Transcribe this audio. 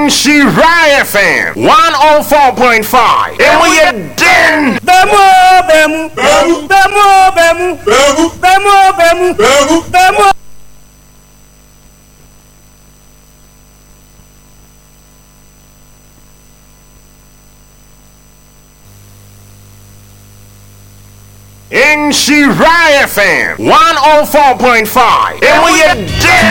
in Shirai FM 104.5. And we are den. Bemu. In Shirai FM 104.5. And we are den.